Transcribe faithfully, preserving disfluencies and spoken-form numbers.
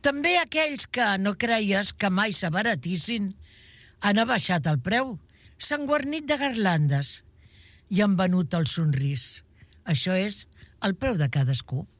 també aquells que no creies que mai s'abaratissin han abaixat el preu, s'han guarnit de garlandes i han venut el somrís. Això és el preu de cadascú.